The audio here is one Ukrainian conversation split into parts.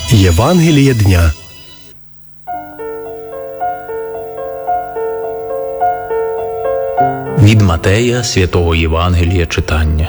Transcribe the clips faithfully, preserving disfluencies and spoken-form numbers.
Євангеліє дня. Від Матея святого Євангелія читання.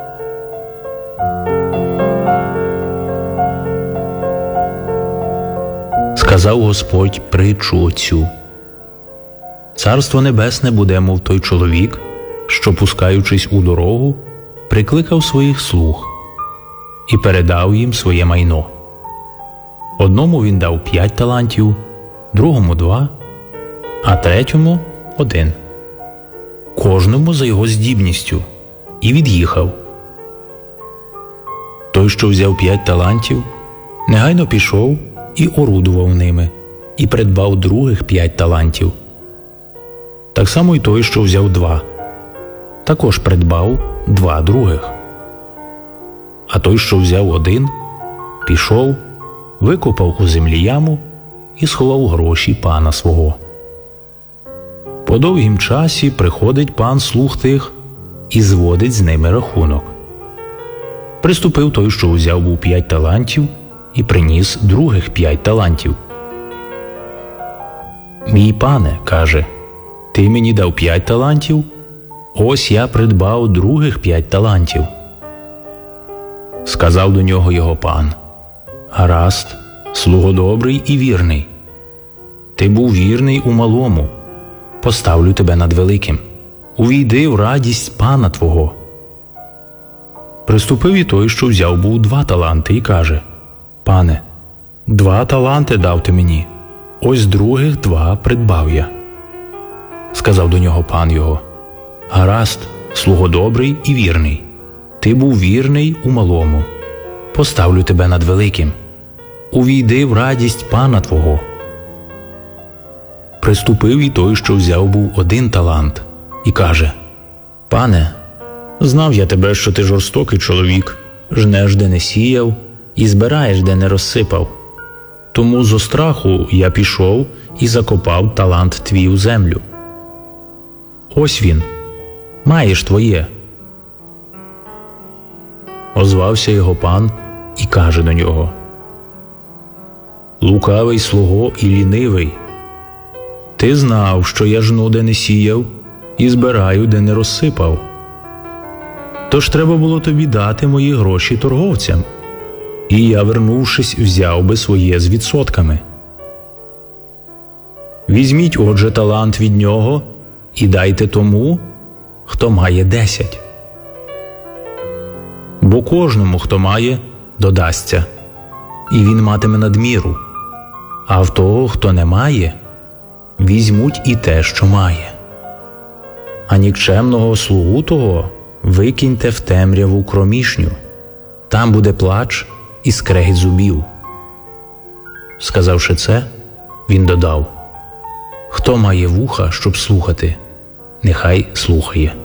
Сказав Господь притчу оцю: Царство Небесне буде, мов той чоловік, що, пускаючись у дорогу, прикликав своїх слуг і передав їм своє майно. Одному він дав п'ять талантів, другому два, а третьому один. Кожному за його здібністю, і від'їхав. Той, що взяв п'ять талантів, негайно пішов і орудував ними, і придбав других п'ять талантів. Так само й той, що взяв два, також придбав два других. А той, що взяв один, пішов, викопав у землі яму і сховав гроші пана свого. По довгім часі приходить пан слуг тих і зводить з ними рахунок. Приступив той, що взяв був п'ять талантів, і приніс других п'ять талантів. «Мій пане, – каже, – ти мені дав п'ять талантів, ось я придбав других п'ять талантів». Сказав до нього його пан: «Гаразд, слуго добрий і вірний. Ти був вірний у малому, поставлю тебе над великим. Увійди в радість пана твого». Приступив і той, що взяв був два таланти, і каже: «Пане, два таланти дав ти мені, ось других два придбав я». Сказав до нього пан його: «Гаразд, слуго добрий і вірний. Ти був вірний у малому, поставлю тебе над великим. Увійди в радість пана твого». Приступив і той, що взяв був один талант, і каже: «Пане, знав я тебе, що ти жорстокий чоловік, жнеш, де не сіяв, і збираєш, де не розсипав. Тому зо страху я пішов і закопав талант твій у землю. Ось він, маєш твоє». Озвався його пан і каже до нього: «Лукавий слуго і лінивий, ти знав, що я жну, де не сіяв, і збираю, де не розсипав. Тож треба було тобі дати мої гроші торговцям, і я, вернувшись, взяв би своє з відсотками. Візьміть, отже, талант від нього і дайте тому, хто має десять. Бо кожному, хто має, додасться, і він матиме надміру, а в того, хто не має, візьмуть і те, що має. А нікчемного слугу того викиньте в темряву кромішню, там буде плач і скрегіт зубів». Сказавши це, він додав: «Хто має вуха, щоб слухати, нехай слухає».